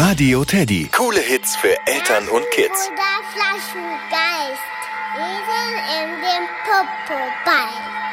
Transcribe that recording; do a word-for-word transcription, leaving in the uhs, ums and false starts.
Radio Teddy. Coole Hits für Eltern und Kids. Oder Flaschengeist. Wir sind in dem Popo-Ball.